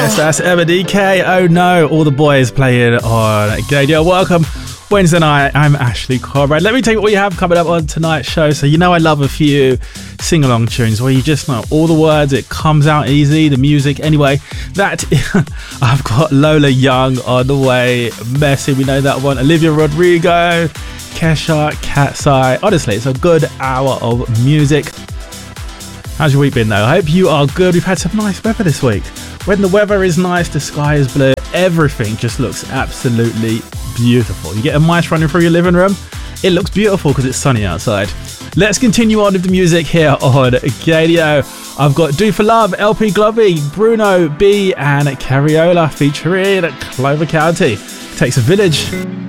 Yes, that's Emma DK. Oh no, all the boys playing on Gadio. Welcome. Wednesday night, I'm Ashley Conrad. Let me tell you what we have coming up on tonight's show. So you know I love a few sing-along tunes where you just know all the words, it comes out easy, the music. Anyway, I've got Lola Young on the way, Messi, we know that one, Olivia Rodrigo, Kesha, Katseye. Honestly, it's a good hour of music. How's your week been though? I hope you are good. We've had some nice weather this week. When the weather is nice, the sky is blue, everything just looks absolutely beautiful. You get a mice running through your living room, it looks beautiful because it's sunny outside. Let's continue on with the music here on Gadio. I've got Do For Love, LP Globby, Bruno B and Cariola featuring Clover County. Takes a village.